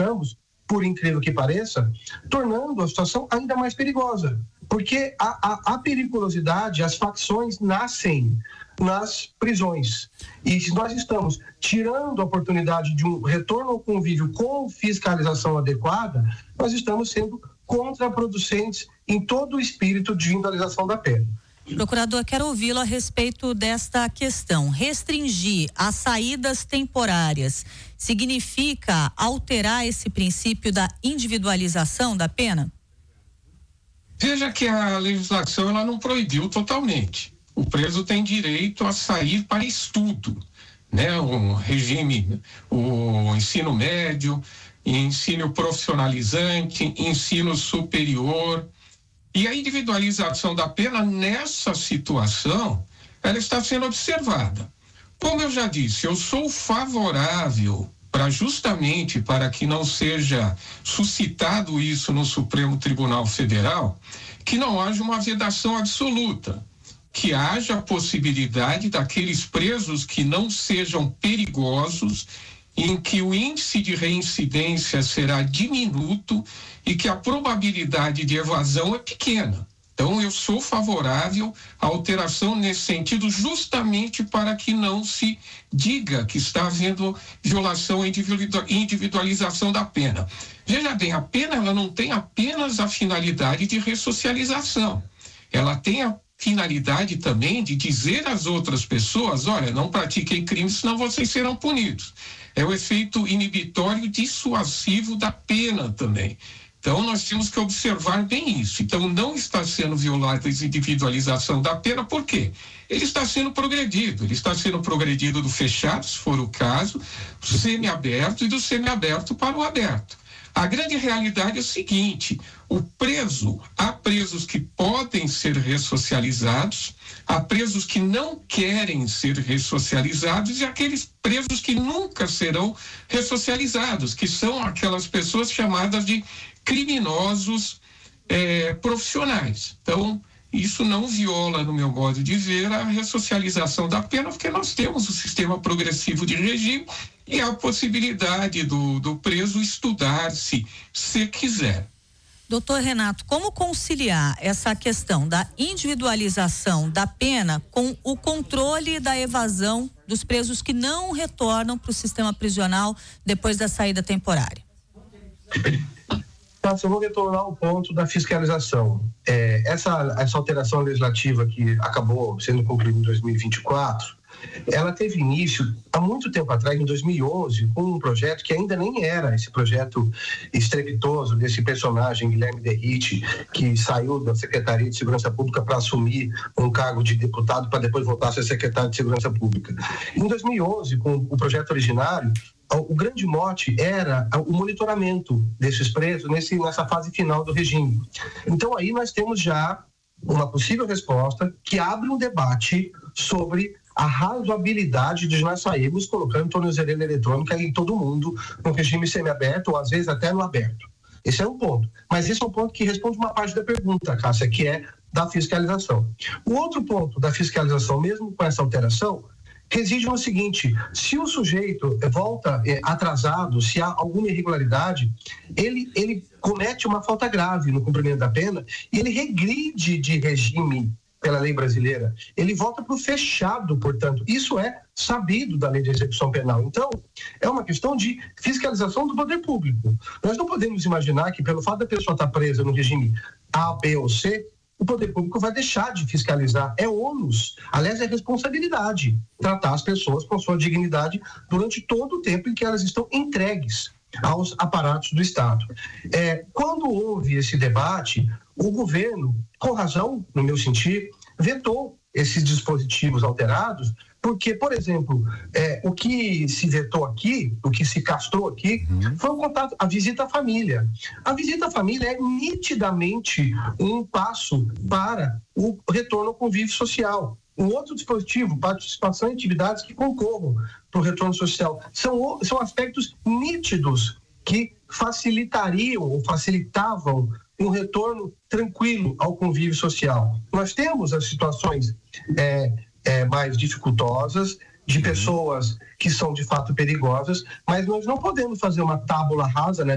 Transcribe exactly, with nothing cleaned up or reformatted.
estamos, por incrível que pareça, tornando a situação ainda mais perigosa, porque a, a, a periculosidade, as facções nascem nas prisões, e se nós estamos tirando a oportunidade de um retorno ao convívio com fiscalização adequada, nós estamos sendo contraproducentes em todo o espírito de individualização da pena. Procurador, quero ouvi-lo a respeito desta questão. Restringir as saídas temporárias significa alterar esse princípio da individualização da pena? Veja que a legislação ela não proibiu totalmente. O preso tem direito a sair para estudo, né? O regime, o ensino médio, ensino profissionalizante, ensino superior. E a individualização da pena nessa situação, ela está sendo observada. Como eu já disse, eu sou favorável para justamente para que não seja suscitado isso no Supremo Tribunal Federal, que não haja uma vedação absoluta, que haja a possibilidade daqueles presos que não sejam perigosos, em que o índice de reincidência será diminuto e que a probabilidade de evasão é pequena. Então, eu sou favorável à alteração nesse sentido, justamente para que não se diga que está havendo violação e individualização da pena. Veja bem, a pena ela não tem apenas a finalidade de ressocialização. Ela tem a finalidade também de dizer às outras pessoas, olha, não pratiquem crime, senão vocês serão punidos. É o efeito inibitório dissuasivo da pena também. Então, nós temos que observar bem isso. Então, não está sendo violada a individualização da pena, por quê? Ele está sendo progredido. Ele está sendo progredido do fechado, se for o caso, do semiaberto e do semiaberto para o aberto. A grande realidade é o seguinte: o preso, há presos que podem ser ressocializados, há presos que não querem ser ressocializados e aqueles presos que nunca serão ressocializados, que são aquelas pessoas chamadas de criminosos eh, profissionais. Então, isso não viola, no meu modo de ver, a ressocialização da pena, porque nós temos o sistema progressivo de regime e a possibilidade do, do preso estudar-se, se quiser. Doutor Renato, como conciliar essa questão da individualização da pena com o controle da evasão dos presos que não retornam para o sistema prisional depois da saída temporária? Eu vou retornar ao ponto da fiscalização. É, essa, essa alteração legislativa que acabou sendo concluída em dois mil e vinte e quatro, ela teve início há muito tempo atrás, em dois mil e onze, com um projeto que ainda nem era esse projeto estrepitoso desse personagem, Guilherme Derrite, que saiu da Secretaria de Segurança Pública para assumir um cargo de deputado para depois voltar a ser secretário de Segurança Pública. Em dois mil e onze, com o projeto originário, o grande mote era o monitoramento desses presos nesse, nessa fase final do regime. Então aí nós temos já uma possível resposta que abre um debate sobre a razoabilidade de nós sairmos colocando tornozeleira eletrônica em todo mundo no regime semiaberto ou às vezes até no aberto. Esse é um ponto. Mas esse é um ponto que responde uma parte da pergunta, Cássia, que é da fiscalização. O outro ponto da fiscalização, mesmo com essa alteração, reside no seguinte: se o sujeito volta eh, atrasado, se há alguma irregularidade, ele, ele comete uma falta grave no cumprimento da pena e ele regride de regime pela lei brasileira. Ele volta para o fechado, portanto. Isso é sabido da lei de execução penal. Então, é uma questão de fiscalização do poder público. Nós não podemos imaginar que, pelo fato da pessoa estar presa no regime A, B ou C, o poder público vai deixar de fiscalizar. É ônus, aliás, é responsabilidade tratar as pessoas com sua dignidade durante todo o tempo em que elas estão entregues aos aparatos do Estado. É, quando houve esse debate, o governo, com razão, no meu sentir, vetou esses dispositivos alterados, porque, por exemplo, é, o que se vetou aqui, o que se castrou aqui, uhum. foi o contato, a visita à família. A visita à família é nitidamente um passo para o retorno ao convívio social. Um outro dispositivo, participação em atividades que concorram para o retorno social. São, são aspectos nítidos que facilitariam ou facilitavam um retorno tranquilo ao convívio social. Nós temos as situações é, é, mais dificultosas, de pessoas que são de fato perigosas, mas nós não podemos fazer uma tábula rasa, né?